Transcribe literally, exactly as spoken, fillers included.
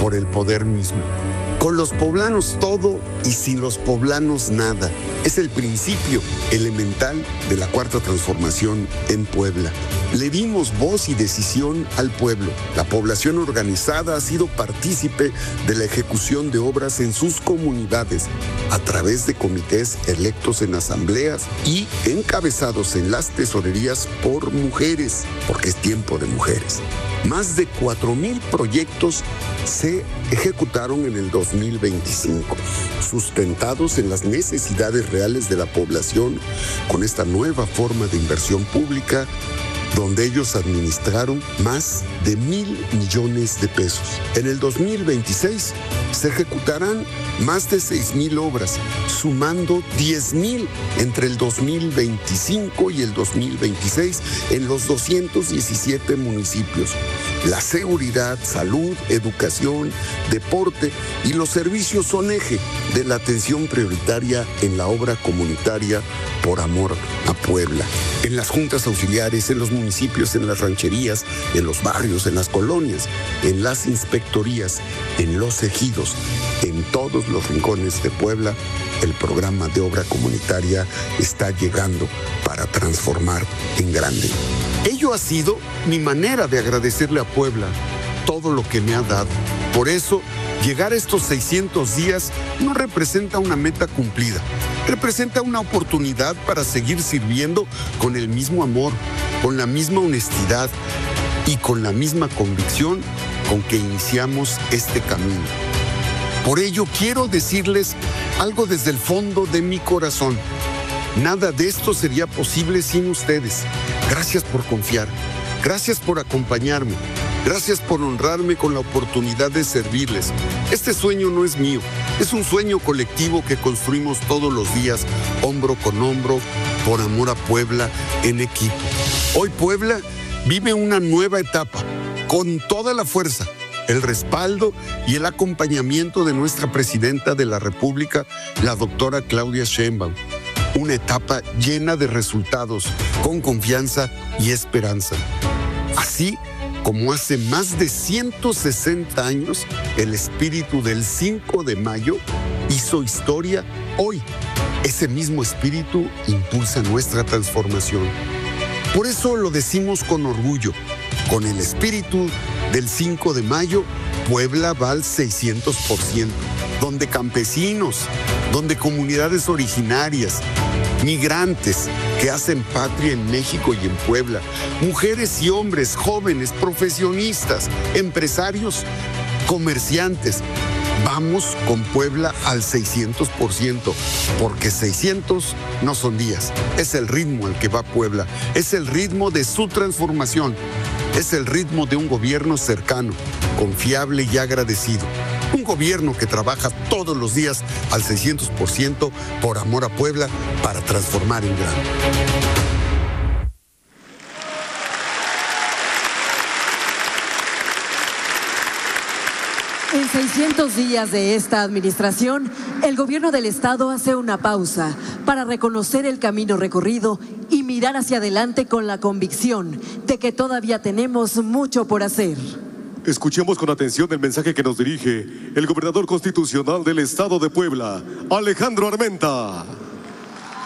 por el poder mismo. Con los poblanos todo y sin los poblanos nada. Es el principio elemental de la Cuarta Transformación en Puebla. Le dimos voz y decisión al pueblo. La población organizada ha sido partícipe de la ejecución de obras en sus comunidades a través de comités electos en asambleas y encabezados en las tesorerías por mujeres, porque es tiempo de mujeres. Más de cuatro mil proyectos se ejecutaron en el dos mil veinticinco, sustentados en las necesidades reales de la población con esta nueva forma de inversión pública, donde ellos administraron más de mil millones de pesos. En el dos mil veintiséis se ejecutarán más de seis mil obras, sumando diez mil entre el dos mil veinticinco y el dos mil veintiséis en los doscientos diecisiete municipios. La seguridad, salud, educación, deporte y los servicios son eje de la atención prioritaria en la obra comunitaria por amor a Puebla. En las juntas auxiliares, en los municipios, en las rancherías, en los barrios, en las colonias, en las inspectorías, en los ejidos, en todos los rincones de Puebla, el programa de obra comunitaria está llegando para transformar en grande. Ello ha sido mi manera de agradecerle a Puebla todo lo que me ha dado. Por eso, llegar a estos seiscientos días no representa una meta cumplida. Representa una oportunidad para seguir sirviendo con el mismo amor, con la misma honestidad y con la misma convicción con que iniciamos este camino. Por ello, quiero decirles algo desde el fondo de mi corazón. Nada de esto sería posible sin ustedes. Gracias por confiar. Gracias por acompañarme. Gracias por honrarme con la oportunidad de servirles. Este sueño no es mío. Es un sueño colectivo que construimos todos los días, hombro con hombro, por amor a Puebla, en equipo. Hoy Puebla vive una nueva etapa, con toda la fuerza, el respaldo y el acompañamiento de nuestra presidenta de la República, la doctora Claudia Sheinbaum. Una etapa llena de resultados, con confianza y esperanza. Así como hace más de ciento sesenta años, el espíritu del cinco de mayo hizo historia, hoy ese mismo espíritu impulsa nuestra transformación. Por eso lo decimos con orgullo. Con el espíritu del cinco de mayo, Puebla va al seiscientos por ciento, donde campesinos, donde comunidades originarias, migrantes que hacen patria en México y en Puebla, mujeres y hombres, jóvenes, profesionistas, empresarios, comerciantes. Vamos con Puebla al seiscientos por ciento, porque seiscientos no son días, es el ritmo al que va Puebla, es el ritmo de su transformación, es el ritmo de un gobierno cercano, confiable y agradecido. Un gobierno que trabaja todos los días al seiscientos por ciento por amor a Puebla para transformar en grande. En seiscientos días de esta administración, el gobierno del estado hace una pausa para reconocer el camino recorrido y mirar hacia adelante con la convicción de que todavía tenemos mucho por hacer. Escuchemos con atención el mensaje que nos dirige el gobernador constitucional del estado de Puebla, Alejandro Armenta.